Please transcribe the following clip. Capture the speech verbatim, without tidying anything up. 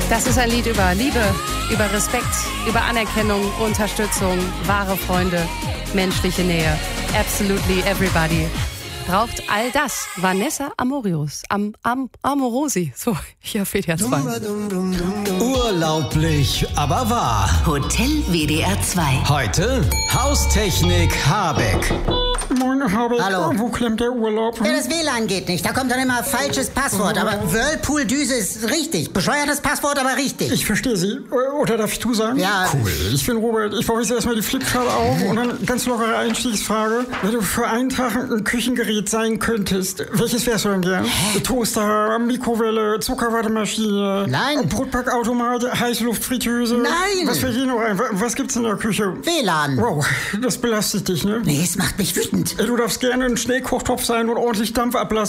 Das ist ein Lied über Liebe, über Respekt, über Anerkennung, Unterstützung, wahre Freunde, menschliche Nähe. Absolutely everybody braucht all das. Vanessa Amorius, am, am, Amorosi. So, hier fehlt ja zwei. Urlaublich, aber wahr. Hotel W D R zwei. Heute Haustechnik Habeck. Moin, Habeck. Hallo. Wo klemmt der Urlaub? Ja, das W L A N geht nicht. Da kommt dann immer falsches Passwort. Aber Whirlpool-Düse ist richtig. Bescheuertes Passwort, aber richtig. Ich verstehe Sie. Oder darf ich du sagen? Ja. Cool. Ich bin Robert. Ich baue jetzt erstmal die Flipchart auf und dann ganz lockere Einstiegsfrage. Wenn du für einen Tag ein Küchengerät sein könntest, welches wärst du denn gern? Hä? Toaster, Mikrowelle, Zuckerwattemaschine, Nein. Brotbackautomat, Heißluftfritteuse. Nein. Was fällt hier noch ein? Was gibt's in der Küche? W L A N. Wow, das belastet dich, ne? Nee, es macht mich wütend. Ey, du darfst gerne ein Schnellkochtopf sein und ordentlich Dampf ablassen.